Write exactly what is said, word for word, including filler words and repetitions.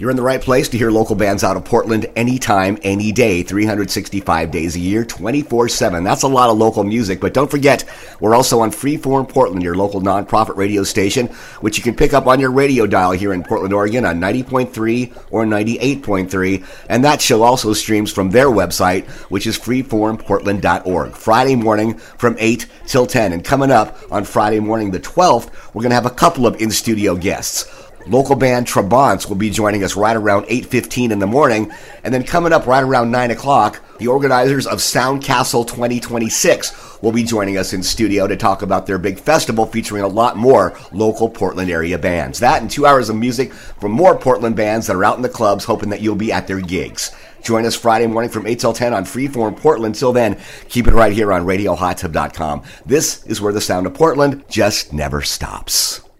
You're in the right place to hear local bands out of Portland anytime, any day, three hundred sixty-five days a year, twenty-four seven. That's a lot of local music, but don't forget, we're also on Freeform Portland, your local nonprofit radio station, which you can pick up on your radio dial here in Portland, Oregon on ninety point three or ninety-eight point three, and that show also streams from their website, which is freeform portland dot org. Friday morning from eight till ten, and coming up on Friday morning the twelfth, we're going to have a couple of in-studio guests. Local band Trabants will be joining us right around eight fifteen in the morning, and then coming up right around nine o'clock, the organizers of Sound Castle twenty twenty-six will be joining us in studio to talk about their big festival featuring a lot more local Portland area bands. That and two hours of music from more Portland bands that are out in the clubs, hoping that you'll be at their gigs. Join us Friday morning from eight till ten on Freeform Portland. Till then, keep it right here on radio hot tub dot com. This is where the sound of Portland just never stops.